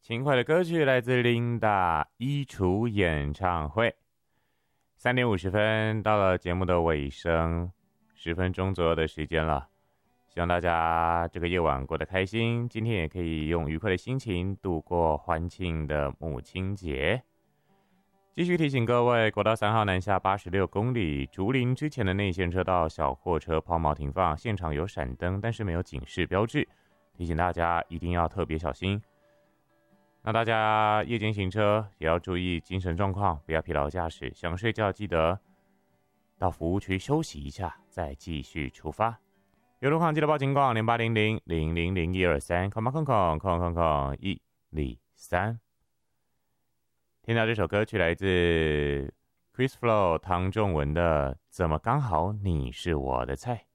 轻快的歌曲来自琳达衣橱演唱会。3点50分，到了节目的尾声，10分钟左右的时间了。希望大家这个夜晚过得开心，今天也可以用愉快的心情度过欢庆的母亲节。继续提醒各位，国道3号南下86公里，竹林之前的内线车道小货车抛锚停放，现场有闪灯，但是没有警示标志，提醒大家一定要特别小心。那大家夜间行车也要注意精神状况，不要疲劳驾驶，想睡觉记得到服务区休息一下，再继续出发。有路况记得报警广0800-000123，103。听到这首歌曲来自 Chris Flow 唐仲文的《怎么刚好你是我的菜》。